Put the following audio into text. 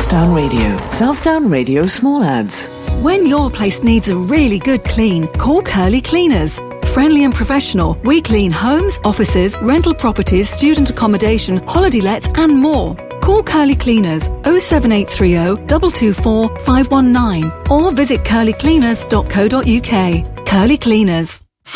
Southdown Radio. Southdown Radio small ads. When your place needs a really good clean, call Curly Cleaners. Friendly and professional, we clean homes, offices, rental properties, student accommodation, holiday lets and more. Call Curly Cleaners 07830 224 519 or visit curlycleaners.co.uk. Curly Cleaners.